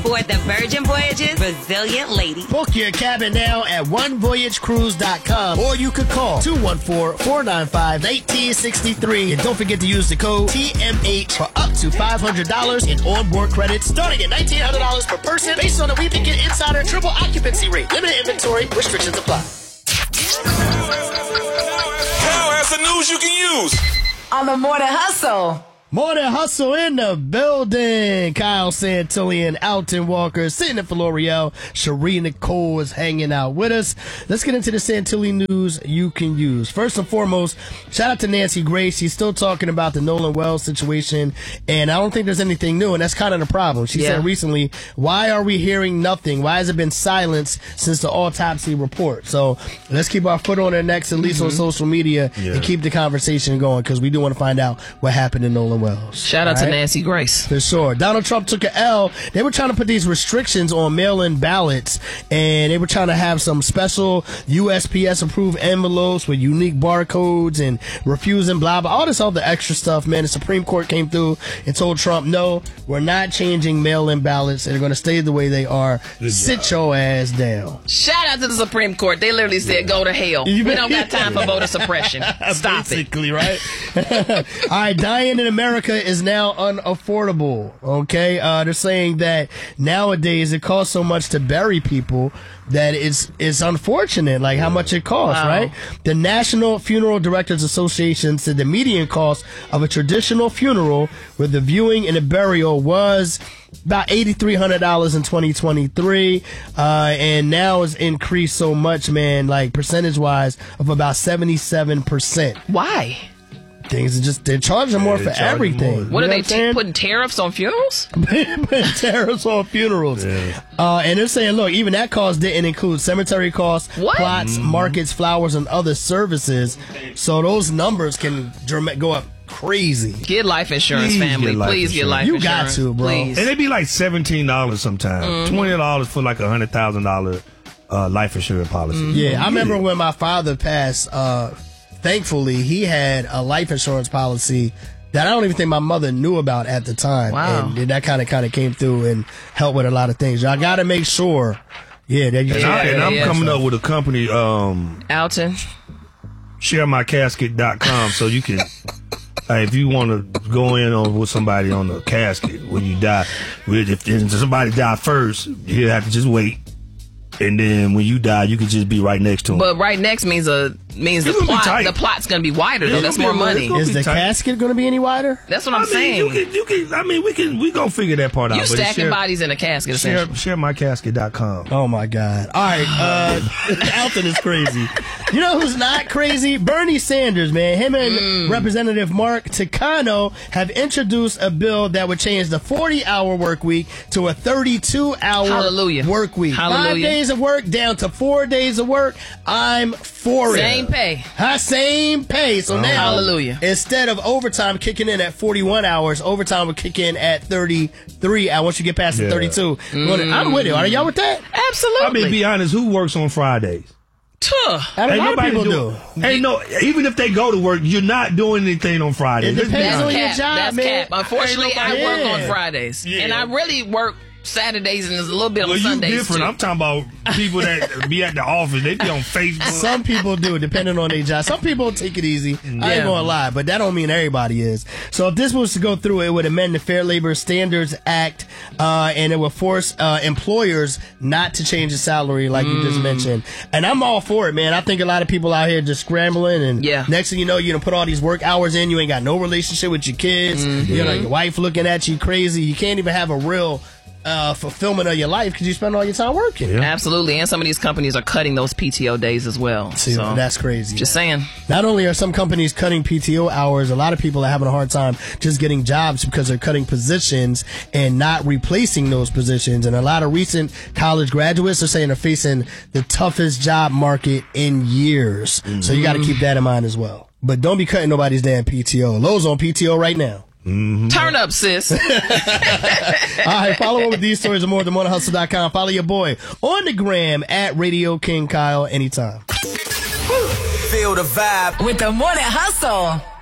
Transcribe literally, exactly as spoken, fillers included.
For the Virgin Voyages Resilient Lady. Book your cabin now at one voyage cruise dot com, or you could call two one four, four nine five, one eight six three. And don't forget to use the code T M H for up to five hundred dollars in onboard credits, starting at nineteen hundred dollars per person, based on the We Begin Insider triple occupancy rate. Limited inventory, restrictions apply. Now has the news you can use on the Morning Hustle. Morning Hustle in the building. Kyle Santillan, Alton Walker, sitting in for L'Oreal. Cherie Nicole is hanging out with us. Let's get into the Santillan news you can use. First and foremost, shout out to Nancy Grace. She's still talking about the Nolan Wells situation, and I don't think there's anything new, and that's kind of the problem. She yeah. said recently, why are we hearing nothing? Why has it been silenced since the autopsy report? So let's keep our foot on our necks, at least mm-hmm. on social media, yeah. and keep the conversation going, because we do want to find out what happened in Nolan Wells. Shout out right? to Nancy Grace. For sure. Donald Trump took an L. They were trying to put these restrictions on mail-in ballots, and they were trying to have some special U S P S-approved envelopes with unique barcodes and refusing blah, blah, all this other extra stuff, man. The Supreme Court came through and told Trump, no, we're not changing mail-in ballots. They're going to stay the way they are. Good Sit job. your ass down. Shout out to the Supreme Court. They literally said, yeah. go to hell. We don't got time for voter suppression. Stop Basically, it. right? All right, dying in America is now unaffordable. Okay, uh, they're saying that nowadays it costs so much to bury people that it's it's unfortunate, like how much it costs, wow. right? The National Funeral Directors Association said the median cost of a traditional funeral with the viewing and the burial was about eight thousand three hundred dollars in twenty twenty-three, uh, and now it's increased so much, man, like percentage-wise, of about seventy-seven percent. Why? Things are just, they're charging more yeah, for everything. More. What you are they t- putting tariffs on funerals? Putting tariffs on funerals. Yeah. Uh, and they're saying, look, even that cost didn't include cemetery costs, what? plots, mm-hmm. markets, flowers, and other services. So those numbers can go up crazy. Get life insurance, Please family. Get life Please insurance. get life you insurance. You got to, bro. Please. And they be like seventeen dollars sometimes. Mm-hmm. twenty dollars for like a one hundred thousand dollars uh, life insurance policy. Mm-hmm. Yeah, I remember when my father passed, uh, thankfully, he had a life insurance policy that I don't even think my mother knew about at the time. Wow. And that kind of kind of came through and helped with a lot of things. Y'all got to make sure. Yeah, that you and, I, and I'm yeah, coming so. up with a company, um, Alton. share my casket dot com, so you can, uh, if you want to go in on with somebody on the casket when you die, if, if somebody die first, you have to just wait. And then when you die, you can just be right next to him. But right next means a means the plot. The plot's gonna be wider though. That's more money. Is the casket gonna be any wider? That's what I'm I mean, saying. You can, you can. I mean, we can. We gonna figure that part you out. You stacking share, bodies in a casket. Share, share my casket dot com. Oh my God! All right, uh, Alton is crazy. You know who's not crazy? Bernie Sanders, man. Him and mm. Representative Mark Takano have introduced a bill that would change the forty-hour work week to a thirty-two hour Hallelujah. work week. Hallelujah. Five days of work down to four days of work. I'm for it. Same pay. Huh, same pay. So oh, now, hallelujah. Instead of overtime kicking in at forty-one hours, overtime would kick in at thirty-three hours once you get past yeah. the thirty-two. Mm. I'm with it. Are y'all with that? Absolutely. I mean, be honest, who works on Fridays? Tuh. Ain't a lot of people do. do. Ain't no, even if they go to work, you're not doing anything on Fridays. It depends on your cap. job, That's man. Cap. Unfortunately, I yeah. work on Fridays. Yeah. And I really work Saturdays and there's a little bit well, on Sundays you different. too. I'm talking about people that be at the office. They be on Facebook. Some people do, depending on their job. Some people take it easy. Yeah. I ain't gonna lie, but that don't mean everybody is. So if this was to go through, it would amend the Fair Labor Standards Act, uh, and it would force uh, employers not to change the salary, like mm. you just mentioned. And I'm all for it, man. I think a lot of people out here just scrambling, and yeah. next thing you know, you done put all these work hours in. You ain't got no relationship with your kids. Mm-hmm. You know, your wife looking at you crazy. You can't even have a real Uh, fulfillment of your life because you spend all your time working. Yeah. Absolutely. And some of these companies are cutting those P T O days as well. See, so, that's crazy. Just saying. Not only are some companies cutting P T O hours, a lot of people are having a hard time just getting jobs because they're cutting positions and not replacing those positions. And a lot of recent college graduates are saying they're facing the toughest job market in years. Mm-hmm. So you got to keep that in mind as well. But don't be cutting nobody's damn P T O. Lowe's on P T O right now. Mm-hmm. Turn up, sis. All right, follow up with these stories and more at the morning hustle dot com. Follow your boy on the gram at Radio King Kyle anytime. Feel the vibe with the Morning Hustle.